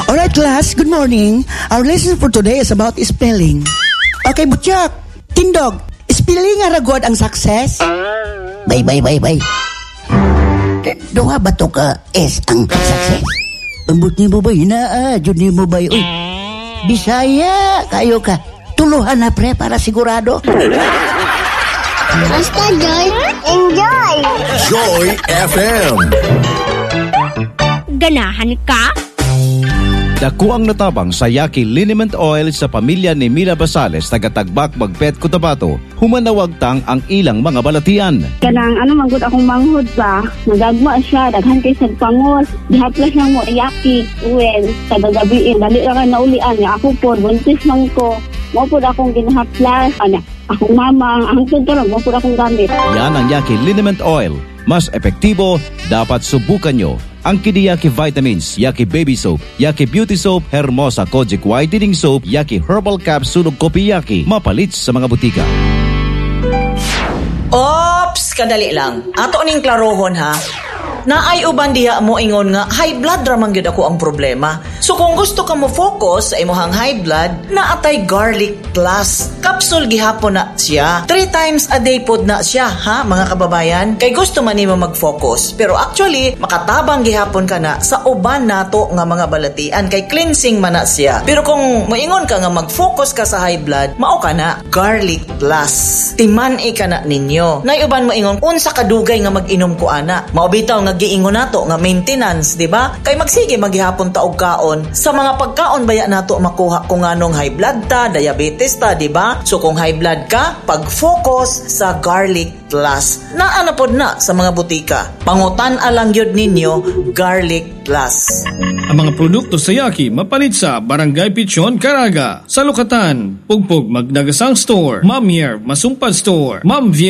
Alright class, good morning. Our lesson for today is about spelling. Okay, Butchak, Tindog, spelling nga ragod ang success? Bay. Doha ba to ka S ang success? Ambot ni mo ba, jud ni mo ba, uy. Bisaya, kayo ka. Tuluhan na pre para sigurado. Basta Joy, enjoy! Joy FM. Ganahan ka? Dako ang natabang sa Yaki Liniment Oil sa pamilya ni Mila Basales taga-Tagbak, Magpet, Cotabato. Humanawag tang ang ilang mga balatian. Kanang manggod akong manghod ba? Nagagma siya, daghan kay sa pangos. Dihaplas lang mo Yaki Oil taga-gabiin. Dali ra na ulian niya. Ako po, buntis lang ko. Mo po akong ginahaplas. Akong mama, ang karon mo po akong gamit. Yan ang Yaki Liniment Oil. Mas epektibo, dapat subukan nyo. Ang Kidiyaki Vitamins, Yaki Baby Soap, Yaki Beauty Soap, Hermosa Kojic Whitening Soap, Yaki Herbal Capsule ug Kopi Yaki. Mapalit sa mga butika. Ops! Kadali lang. Ato ning klarohon ha. Naay uban diha mo ingon nga high blood ra man gyud ako ang problema. So kung gusto ka mo focus sa imong high blood, naatay garlic plus. Capsule gihapon na siya. 3 times a day pod na siya ha mga kababayan. Kay gusto man nimo mag-focus, pero actually makatabang gihapon ka na sa uban nato nga mga balatian kay cleansing man na siya. Pero kung moingon ka nga mag-focus ka sa high blood, mao ka na garlic plus. Timan-i ka na ninyo. Nay uban moingon unsa kadugay nga mag-inom ko ana. Mao bitaw nga giingon nato nga maintenance, di ba? Kay magsige maghihapon ta og kaon. Sa mga pagkaon baya nato makuha kung anong high blood ta, diabetes ta, di ba? So kung high blood ka, pag-focus sa garlic plus. Naana pod na sa mga butika. Pangutan alang gyud ninyo garlic plus. Ang mga produkto sa Yaki mapalit sa Barangay Pichon, Caraga, sa Lukatan, Pugpug Magdagasang Store, Mamier Masumpad Store, Ma'am